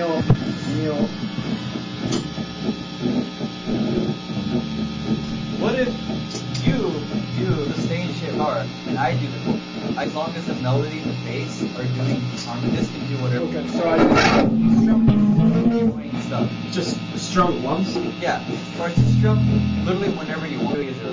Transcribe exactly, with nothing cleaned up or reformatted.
Neil, Neil. What if you do the same shit hard and I do the hook? As long as the melody and the bass are doing harmony, this can do whatever. Okay, so I Doing stuff. just strum it once. Yeah, or to strum literally whenever you want. Is